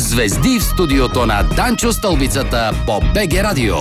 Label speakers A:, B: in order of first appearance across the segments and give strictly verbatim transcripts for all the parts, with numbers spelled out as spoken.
A: Звезди в студиото на Данчо Стълбицата по БГ Радио.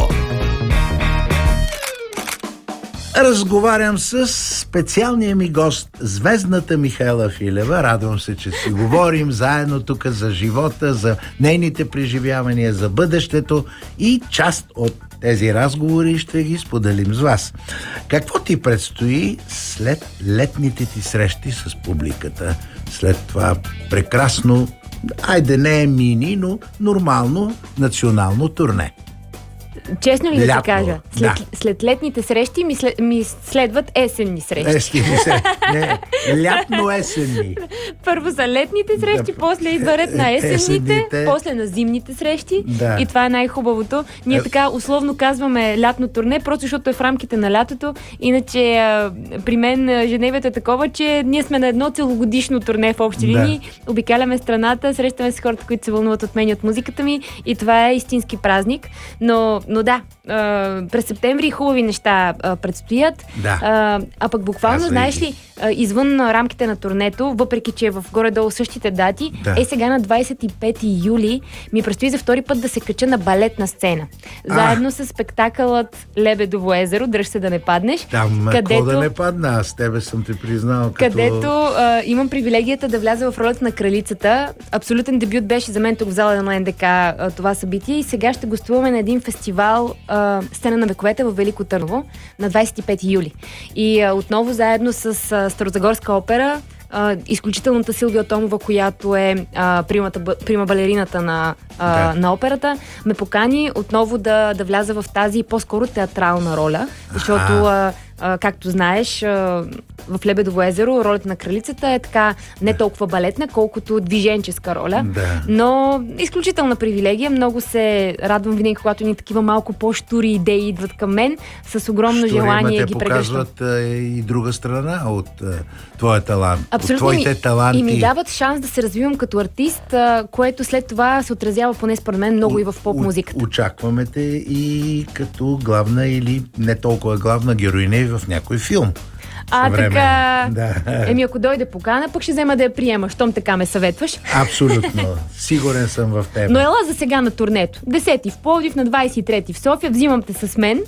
B: Разговарям с специалния ми гост, звездната Михаела Филева. Радвам се, че си говорим заедно тук за живота, за нейните преживявания, за бъдещето и част от тези разговори ще ги споделим с вас. Какво ти предстои след летните ти срещи с публиката? След това прекрасно, айде не е мини, но нормално национално турне.
C: Честно ли да
B: Лятно,
C: ти кажа? След,
B: да.
C: след летните срещи ми, след, ми следват есенни срещи.
B: Есенни срещи. Не, лятно-есенни.
C: Първо са летните срещи,
B: Да.
C: после идва ред на есенните,
B: Есенните.
C: после на зимните срещи.
B: Да.
C: И това е най-хубавото. Ние
B: Е.
C: така условно казваме лятно турне, просто защото е в рамките на лятото. Иначе а, при мен а, Женевието е такова, че ние сме на едно целогодишно турне в общи
B: Да.
C: линии. Обикаляме страната, срещаме се хората, които се вълнуват от мен и от музиката ми. И това е истински празник. Но, но да, а, през септември хубави неща а, предстоят.
B: Да.
C: А, а пък буквално,
B: Казвай
C: знаеш
B: ги.
C: ли, а, извън а, рамките на турнето, въпреки че е в горе-долу същите дати,
B: Да.
C: е сега на двадесет и пети юли ми предстои за втори път да се кача на балетна сцена. Заедно с спектакълът Лебедово езеро, дръж се да не паднеш.
B: Там,
C: където,
B: какво да не падна, аз тебе съм те признал като...
C: където а, имам привилегията да вляза в ролята на кралицата. Абсолютен дебют беше за мен тук в зала на НДК а, това събитие и сега ще гостуваме на един фестивал а, Сцена на вековете в Велико Търново на двадесет и пети юли. И а, отново заедно с а, Старозагорска опера, а, изключителната Силвия Томова, която е а, примата, прима балерината на, а,
B: Да.
C: на операта, ме покани отново да, да вляза в тази по-скоро театрална роля, защото а, а, както знаеш, а, в Лебедово езеро ролята на кралицата е така не толкова балетна, колкото движенческа роля.
B: Да.
C: Но изключителна привилегия. Много се радвам винаги, когато ни такива малко по-щури идеи идват към мен. С огромно
B: Штури, ама
C: желание
B: те
C: ги прегръщам.
B: показват а, и друга страна от а, твоя талант.
C: Абсолютно.
B: От твоите
C: и,
B: таланти.
C: и ми дават шанс да се развивам като артист, а, което след това се отразява поне според мен много и в поп-музиката.
B: Очакваме те и като главна или не толкова главна героиня и в някой филм.
C: А,
B: Време.
C: така...
B: Да.
C: Еми, ако дойде покана, пък ще взема да я приема, щом така ме съветваш.
B: Абсолютно. Сигурен съм в теб.
C: Но ела за сега на турнето. Десети в Пловдив, на двадесет и трети в София. Взимам те с мен.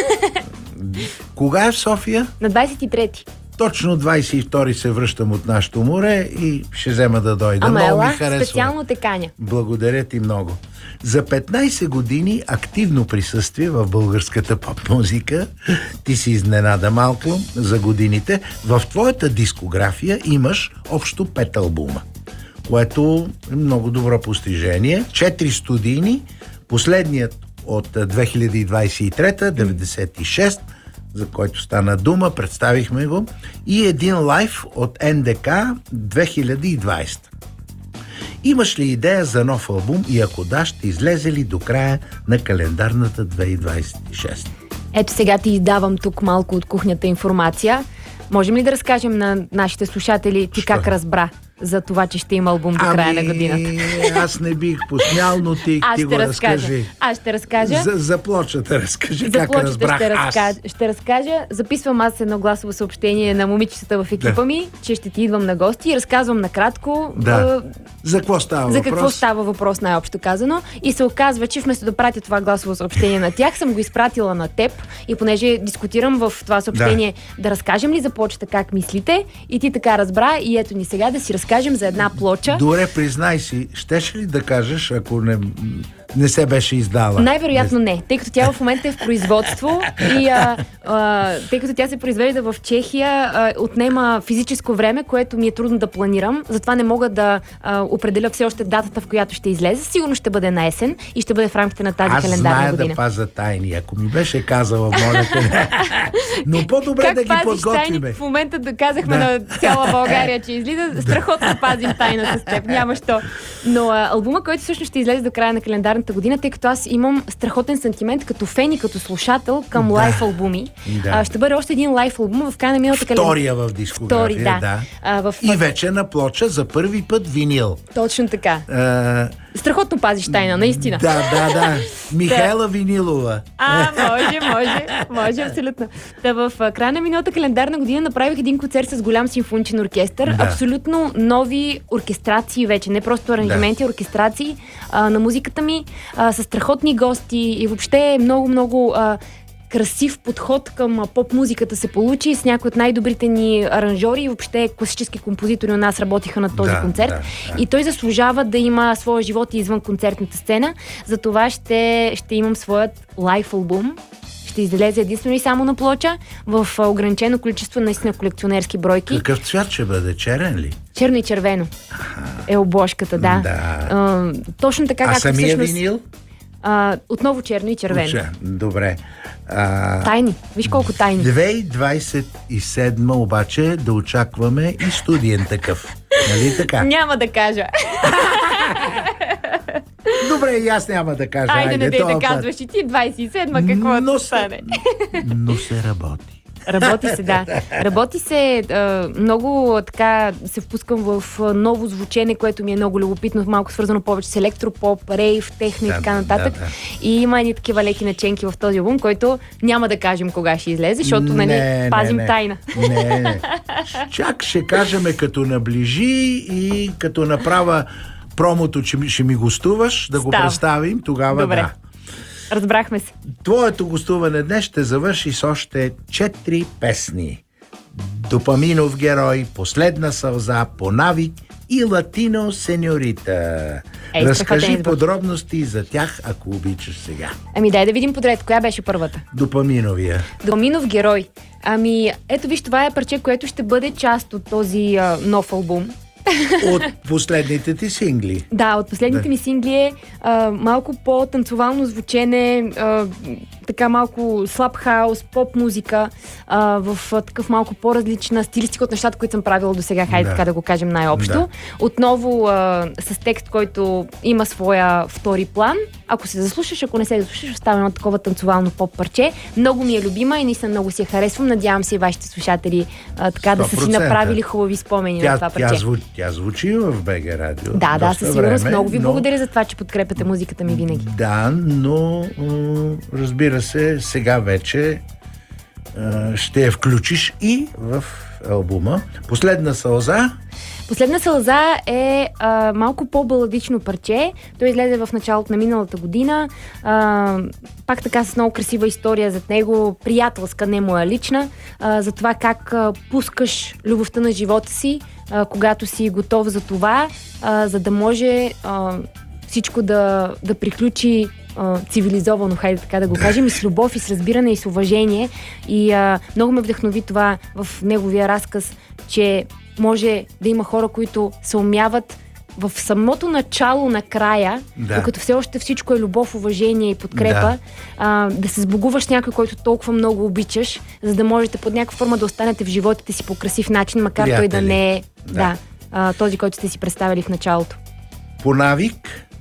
B: Кога е в София?
C: На двадесет и трети.
B: Точно двадесет и втори се връщам от нашото море и ще взема да дойда.
C: Ама
B: Много ми
C: ела,
B: харесва.
C: специално те каня.
B: Благодаря ти много. За петнадесет години активно присъствие в българската поп-музика. Ти си изненада малко за годините. В твоята дискография имаш общо пет албума, което е много добро постижение. Четири студийни, последният от две хиляди двадесет и трета, деветдесет и шест, за който стана дума, представихме го, и един лайв от НДК две хиляди и двадесета. Имаш ли идея за нов албум и ако да, ще излезе ли до края на календарната две хиляди двадесет и шеста?
C: Ето сега ти издавам тук малко от кухнята информация. Можем ли да разкажем на нашите слушатели ти
B: Що?
C: как разбра за това, че ще има албум до края на годината?
B: Аз не бих посмял, но ти,
C: Аз
B: ти
C: ще
B: го
C: разкажа.
B: разкажи.
C: Аз ще разкажа.
B: За, за плочата разкажи
C: За
B: как
C: плочата
B: разбрах
C: ще,
B: аз.
C: разкажа, ще разкажа. Записвам аз едно гласово съобщение на момичетата в екипа
B: Да.
C: ми, че ще ти идвам на гости и разказвам накратко
B: Да.
C: а,
B: За какво става
C: за
B: въпрос?
C: какво става въпрос, най-общо казано. И се оказва, че вместо да пратя това гласово съобщение на тях, съм го изпратила на теб. И понеже дискутирам в това съобщение да, да разкажем ли за плочата как мислите, и ти така разбра, и ето ни сега да си разкажем за една плоча.
B: Добре, признай си, щеше ли да кажеш, ако не, не се беше издала?
C: Най-вероятно не, тъй като тя в момента е в производство и а, а, тъй като тя се произвежда в Чехия, а, отнема физическо време, което ми е трудно да планирам. Затова не мога да а, определя все още датата, в която ще излезе. Сигурно ще бъде на есен и ще бъде в рамките на тази
B: Аз
C: календарна
B: зная
C: година.
B: да пазя тайни. Ако ми беше казала, моля те. Но по-добре
C: Как
B: да ги
C: пазиш тайни?
B: подготвиме.
C: В момента да казахме
B: Да.
C: на цяла България, че излиза. Страхотно пазим тайна с теб. Няма що. Но а, албума, който всъщност ще излезе до края на календарната година, тъй като аз имам страхотен сантимент като фен и като слушател към
B: Да.
C: лайф албуми.
B: Да.
C: А, ще бъде още един лайф албум в края на миналата календарна.
B: Втория в дискография,
C: Втори, да.
B: да.
C: А, в...
B: И вече на плоча за първи път винил.
C: Точно така.
B: А,
C: Страхотно пазиш тайна, наистина.
B: Да, да, да. Михайла Винилова.
C: А, може, може, може, абсолютно. Та в а, края на миналата календарна година направих един концерт с голям симфоничен оркестър.
B: Да.
C: Абсолютно нови оркестрации вече, не просто аранжименти,
B: Да.
C: оркестрации а, на музиката ми, а, с страхотни гости и въобще много, много а, красив подход към а, поп-музиката се получи с някои от най-добрите ни аранжори и въобще класически композитори у нас работиха на този
B: Да,
C: концерт.
B: да, да.
C: И той заслужава да има своя живот и извън концертната сцена. Затова ще, ще имам своят лайф албум. Ще излезе единствено и само на плоча в а, ограничено количество наистина колекционерски бройки.
B: Какъв цвят ще бъде? Черен ли?
C: Черно и червено е обложката, да.
B: Да.
C: А, точно така,
B: А
C: както
B: самия
C: всъщност...
B: винил?
C: А, отново черно и червено.
B: Че, добре. А,
C: Тайни. Виж колко тайни.
B: две хиляди двадесет и седма обаче да очакваме и студиен такъв. Нали така?
C: Няма да кажа.
B: Добре, и аз няма да кажа.
C: Айде, не дей
B: тоя
C: да
B: път.
C: казваш и ти двадесет и седма, какво
B: Но
C: да
B: се-
C: стане.
B: Но се работи.
C: Работи се, да. Работи се, а, много така се впускам в а, ново звучене, което ми е много любопитно, малко свързано повече с електропоп, рейв, техно и
B: Да,
C: така
B: да,
C: нататък.
B: да, да.
C: И има едни такива леки наченки в този албум, който няма да кажем кога ще излезе, защото нали,
B: Не,
C: пазим
B: не, не.
C: тайна.
B: Не, не. Чак ще кажем като наближи и като направя промото, че ми- ще ми гостуваш, да го
C: Става.
B: представим, тогава
C: Добре.
B: да.
C: Разбрахме се.
B: Твоето гостуване днес ще завърши с още четири песни. Допаминов герой, Последна сълза, По навик и Латино сеньорита.
C: Ей, страхотен
B: Разкажи
C: избор.
B: подробности за тях, ако обичаш сега.
C: Ами дай да видим подред, коя беше първата.
B: Допаминовия.
C: Доминов герой. Ами, ето виж, това е парче, което ще бъде част от този а, нов албум.
B: От последните ти сингли.
C: Да, от последните
B: Да.
C: ми сингли е а, малко по-танцовално звучене, а, така малко слаб хаус, поп музика, а, в а, такъв малко по-различна стилистика от нещата, които съм правила до сега, хайде
B: Да.
C: така да го кажем най-общо.
B: Да.
C: Отново а, с текст, който има своя втори план. Ако се заслушаш, ако не се заслушаш, остава едно такова танцовално поп парче. Много ми е любима и наистина много си я харесвам. Надявам се и вашите слушатели а, така да са си
B: сто процента.
C: направили хубави спомени на
B: Тя,
C: това
B: тя,
C: парче.
B: зву, тя звучи в БГ Радио.
C: Да, да,
B: доста
C: със сигурност.
B: време,
C: Много ви
B: но-
C: благодаря за това, че подкрепяте музиката ми винаги.
B: Да, но м, разбира се, сега вече а, ще я включиш и в албума. Последна сълза.
C: Последна сълза е а, малко по-баладично парче. Той излезе в началото на миналата година. А, пак така с много красива история зад него, приятелска, не моя лична, а, за това как а, пускаш любовта на живота си, а, когато си готов за това, а, за да може а, всичко да, да приключи а, цивилизовано, хайде така да го кажем, и с любов, и с разбиране, и с уважение. И а, много ме вдъхнови това в неговия разказ, че може да има хора, които се умяват в самото начало на края,
B: Да.
C: докато все още всичко е любов, уважение и подкрепа,
B: Да.
C: а, да се сбогуваш с някой, който толкова много обичаш, за да можете под някаква форма да останете в животите си по красив начин, макар той да
B: Приятели.
C: не е
B: Да.
C: да, а, този, който сте си представили в началото.
B: По навик.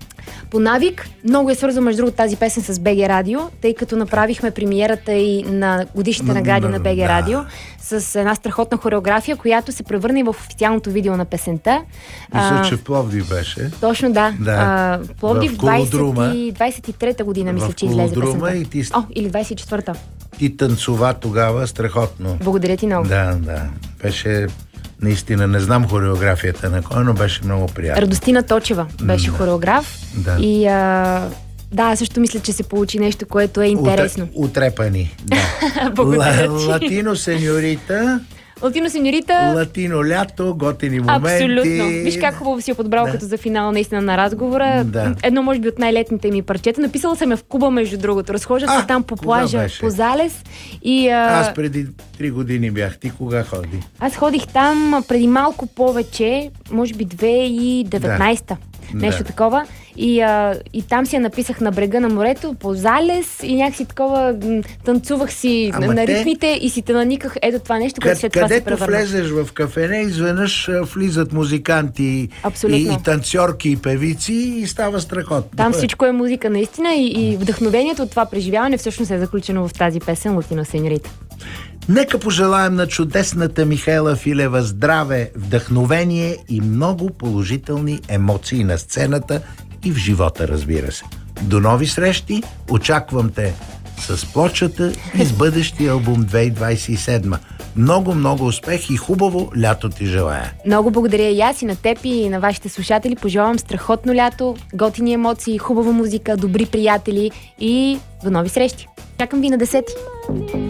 C: По навик, много е свързано между другото тази песен с БГ Радио, тъй като направихме премиерата и на годишните
B: На-
C: награди
B: на-
C: на БГ
B: да.
C: Радио с една страхотна хореография, която се превърна и в официалното видео на песента.
B: Мисля,
C: А,
B: че в Пловдив беше.
C: Точно да.
B: Да.
C: А, Пловдив
B: В Колодрума.
C: двадесет и двадесет и трета година, мисля,
B: В
C: че излезе
B: Колодрума
C: песента.
B: и ти-
C: О, или двадесет и четвърта.
B: Ти танцува тогава страхотно.
C: Благодаря ти много.
B: Да, да. Беше наистина, не знам хореографията на кой, но беше много приятно.
C: Радостина Точева беше
B: Да.
C: хореограф.
B: Да.
C: И а, да, също мисля, че се получи нещо, което е интересно.
B: Утре- Утрепани. Да.
C: Благодаря
B: Ла-
C: ти.
B: Латино сеньорита,
C: Латино сеньорита.
B: латино лято, готини моменти.
C: Абсолютно. Виж как хубаво си я подбрал
B: Да.
C: като за финал наистина на разговора.
B: Да.
C: Едно може би от най-летните ми парчета. Написала съм я в Куба, между другото. Разхожда
B: А,
C: се там по
B: кога
C: плажа,
B: беше?
C: по залез. И, а,
B: Аз преди три години бях. Ти кога ходи?
C: аз ходих там преди малко повече, може би две хиляди и деветнадесета. Нещо
B: Да.
C: такова. И, а, и там си я написах на брега на морето, по залез и някакси такова м, танцувах си
B: Ама
C: на, на
B: те-
C: ритмите и си те наниках ето това нещо, което
B: Къд,
C: след това се
B: където
C: превърна.
B: влезеш в кафене, изведнъж а, влизат музиканти и,
C: Абсолютно.
B: и танцорки и певици и става страхотно.
C: Там всичко е музика наистина и, и вдъхновението от това преживяване всъщност е заключено в тази песен Латино сеньорита.
B: Нека пожелаем на чудесната Михаела Филева здраве, вдъхновение и много положителни емоции на сцената и в живота, разбира се. До нови срещи, очаквам те с плочата и с бъдещия албум две хиляди двадесет и седма. Много, много успех и хубаво лято ти желая.
C: Много благодаря и аз и на теб и на вашите слушатели. Пожелавам страхотно лято, готини емоции, хубава музика, добри приятели и до нови срещи. Чакам ви на десети.